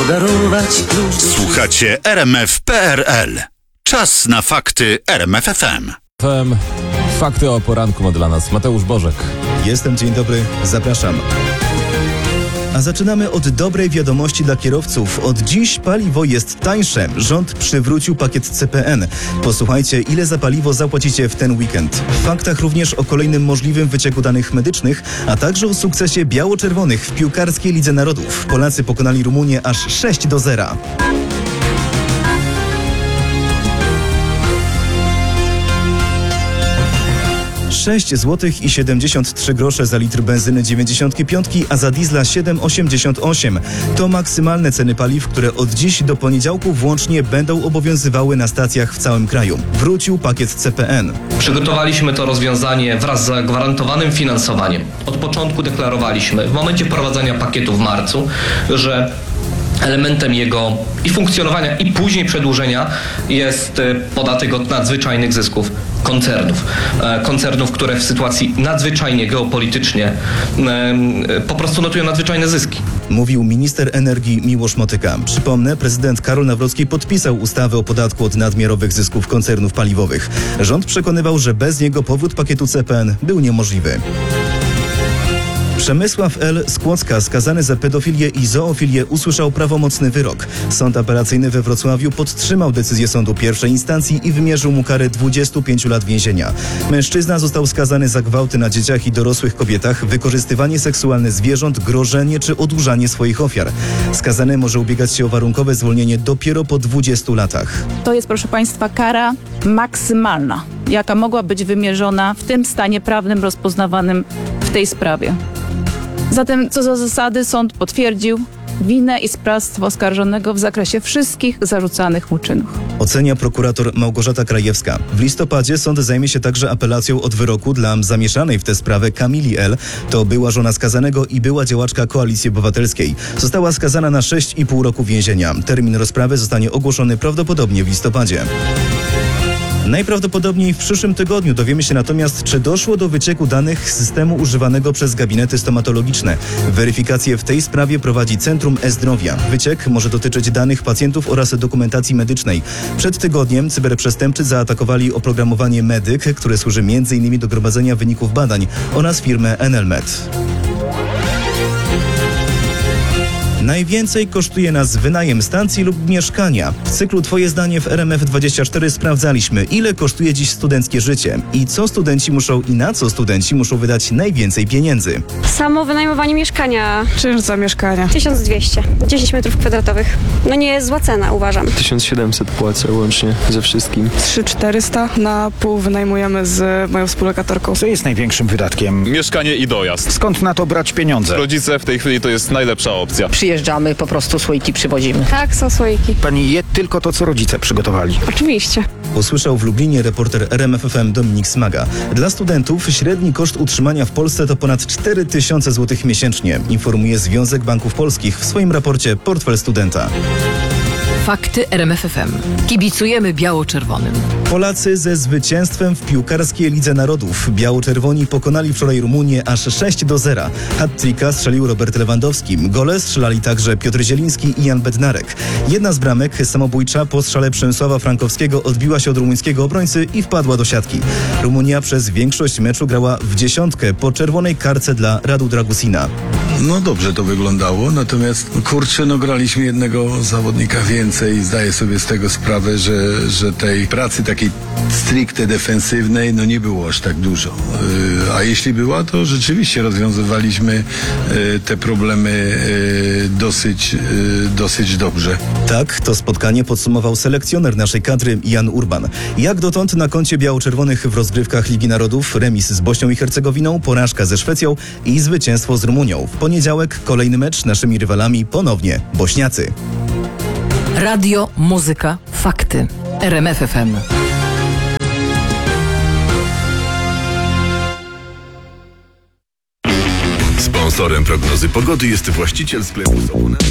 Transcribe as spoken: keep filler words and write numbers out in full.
podarować klucz. Słuchacie R M F kropka P R L. Czas na fakty R M F F M. F M. Fakty o poranku ma dla nas Mateusz Bożek. Jestem, dzień dobry, zapraszam. A zaczynamy od dobrej wiadomości dla kierowców. Od dziś paliwo jest tańsze. Rząd przywrócił pakiet C P N. Posłuchajcie, ile za paliwo zapłacicie w ten weekend. W faktach również o kolejnym możliwym wycieku danych medycznych, a także o sukcesie biało-czerwonych w piłkarskiej Lidze Narodów. Polacy pokonali Rumunię aż sześć do zera. sześć złotych i siedemdziesiąt trzy grosze za litr benzyny dziewięćdziesiąt pięć, a za diesla siedem osiemdziesiąt osiem. To maksymalne ceny paliw, które od dziś do poniedziałku włącznie będą obowiązywały na stacjach w całym kraju. Wrócił pakiet C P N. Przygotowaliśmy to rozwiązanie wraz z zagwarantowanym finansowaniem. Od początku deklarowaliśmy w momencie wprowadzania pakietu w marcu, że elementem jego i funkcjonowania, i później przedłużenia jest podatek od nadzwyczajnych zysków koncernów. Koncernów, które w sytuacji nadzwyczajnie geopolitycznie po prostu notują nadzwyczajne zyski. Mówił minister energii Miłosz Motyka. Przypomnę, prezydent Karol Nawrocki podpisał ustawę o podatku od nadmiarowych zysków koncernów paliwowych. Rząd przekonywał, że bez niego powrót pakietu C P N był niemożliwy. Przemysław L. z Kłodzka, skazany za pedofilię i zoofilię, usłyszał prawomocny wyrok. Sąd apelacyjny we Wrocławiu podtrzymał decyzję sądu pierwszej instancji i wymierzył mu karę dwudziestu pięciu lat więzienia. Mężczyzna został skazany za gwałty na dzieciach i dorosłych kobietach, wykorzystywanie seksualne zwierząt, grożenie czy odurzanie swoich ofiar. Skazany może ubiegać się o warunkowe zwolnienie dopiero po dwudziestu latach. To jest, proszę Państwa, kara maksymalna, jaka mogła być wymierzona w tym stanie prawnym rozpoznawanym w tej sprawie. Zatem, co za zasady, sąd potwierdził winę i sprawstwo oskarżonego w zakresie wszystkich zarzucanych mu czynów. Ocenia prokurator Małgorzata Krajewska. W listopadzie sąd zajmie się także apelacją od wyroku dla zamieszanej w tę sprawę Kamili L. To była żona skazanego i była działaczka Koalicji Obywatelskiej. Została skazana na sześć i pół roku więzienia. Termin rozprawy zostanie ogłoszony prawdopodobnie w listopadzie. Najprawdopodobniej w przyszłym tygodniu dowiemy się natomiast, czy doszło do wycieku danych z systemu używanego przez gabinety stomatologiczne. Weryfikację w tej sprawie prowadzi Centrum E-Zdrowia. Wyciek może dotyczyć danych pacjentów oraz dokumentacji medycznej. Przed tygodniem cyberprzestępcy zaatakowali oprogramowanie Medyk, które służy między innymi do gromadzenia wyników badań, oraz firmę Enelmed. Najwięcej kosztuje nas wynajem stacji lub mieszkania. W cyklu Twoje zdanie w R M F dwadzieścia cztery sprawdzaliśmy, ile kosztuje dziś studenckie życie i co studenci muszą i na co studenci muszą wydać najwięcej pieniędzy. Samo wynajmowanie mieszkania. Czynsz za mieszkanie. tysiąc dwieście. dziesięć metrów kwadratowych. No nie jest zła cena, uważam. tysiąc siedemset płacę łącznie ze wszystkim. trzy tysiące czterysta. Na pół wynajmujemy z moją współlokatorką. Co jest największym wydatkiem? Mieszkanie i dojazd. Skąd na to brać pieniądze? Rodzice w tej chwili to jest najlepsza opcja. Przyjeżdżamy, po prostu słoiki przywozimy. Tak, są słoiki. Pani je tylko to, co rodzice przygotowali. Oczywiście. Usłyszał w Lublinie reporter R M F F M Dominik Smaga. Dla studentów średni koszt utrzymania w Polsce to ponad cztery tysiące złotych miesięcznie, informuje Związek Banków Polskich w swoim raporcie Portfel Studenta. Fakty R M F F M. Kibicujemy biało-czerwonym. Polacy ze zwycięstwem w piłkarskiej Lidze Narodów. Biało-czerwoni pokonali wczoraj Rumunię aż sześć do zera. Hat-tricka strzelił Robert Lewandowski. Gole strzelali także Piotr Zieliński i Jan Bednarek. Jedna z bramek, samobójcza, po strzale Przemysława Frankowskiego odbiła się od rumuńskiego obrońcy i wpadła do siatki. Rumunia przez większość meczu grała w dziesiątkę po czerwonej kartce dla Radu Dragusina. No dobrze to wyglądało, natomiast kurczę, no graliśmy jednego zawodnika więcej i zdaję sobie z tego sprawę, że, że tej pracy takiej stricte defensywnej no nie było aż tak dużo. Yy, a jeśli była, to rzeczywiście rozwiązywaliśmy yy, te problemy yy, dosyć, yy, dosyć dobrze. Tak, to spotkanie podsumował selekcjoner naszej kadry Jan Urban. Jak dotąd na koncie biało-czerwonych w rozgrywkach Ligi Narodów remis z Bośnią i Hercegowiną, porażka ze Szwecją i zwycięstwo z Rumunią. W poniedziałek kolejny mecz, naszymi rywalami ponownie Bośniacy. Radio, muzyka, fakty. R M F F M. Sponsorem prognozy pogody jest właściciel sklepu